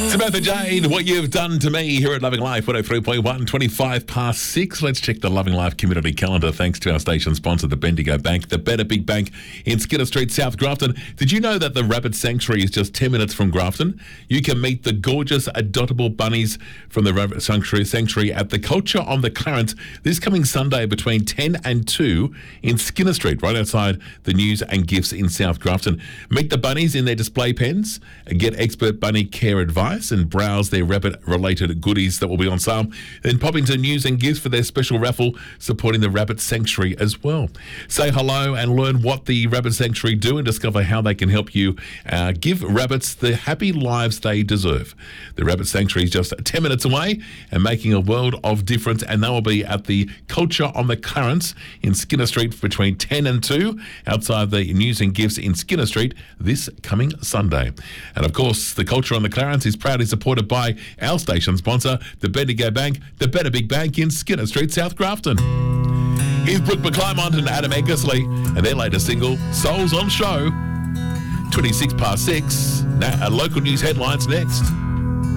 Samantha Jane, what you've done to me here at Loving Life 103.1, 25 past 6. Let's check the Loving Life community calendar thanks to our station sponsor, the Bendigo Bank, the Better Big Bank in Skinner Street, South Grafton. Did you know that the Rabbit Sanctuary is just 10 minutes from Grafton? You can meet the gorgeous adoptable bunnies from the Rabbit Sanctuary at the Culture on the Clarence this coming Sunday between 10 and 2 in Skinner Street, right outside the News and Gifts in South Grafton. Meet the bunnies in their display pens, get expert bunny care advice, and browse their rabbit-related goodies that will be on sale. Then pop into News and Gifts for their special raffle supporting the Rabbit Sanctuary as well. Say hello and learn what the Rabbit Sanctuary do and discover how they can help you give rabbits the happy lives they deserve. The Rabbit Sanctuary is just 10 minutes away and making a world of difference, and they will be at the Culture on the Clarence in Skinner Street between 10 and 2 outside the News and Gifts in Skinner Street this coming Sunday. And of course, the Culture on the Clarence is proudly supported by our station sponsor, the Bendigo Bank, the Better Big Bank in Skinner Street, South Grafton. Here's Brooke McClymont and Adam Eggersley and their latest single, Souls on Show. 26 past 6. Now, local news headlines next.